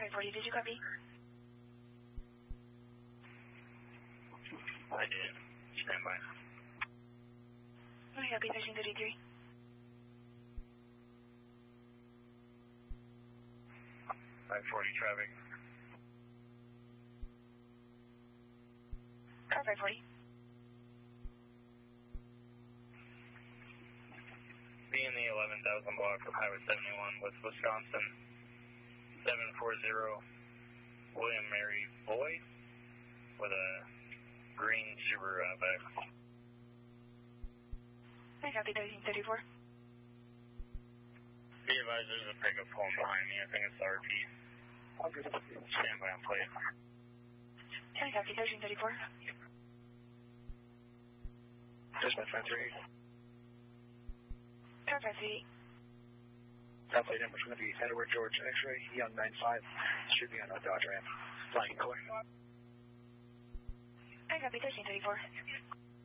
Copy 40, did you copy? I did. Stand by. Okay, copy 1333. 540 traffic. Car 540. Be in the 11,000 block of Highway 71 West Wisconsin. 740 William Mary Boyd with a green Subaru Outback. Okay, copy 1334. Be advised there's a pickup pulling behind me. I think it's the RP. Stand by on plate. Okay, copy 1334. Dispatch 538. Car 538. South plate number is going to be Edward George X-ray, Young 95. Should be on a Dodge Ram. Flying color. Okay, copy 1334.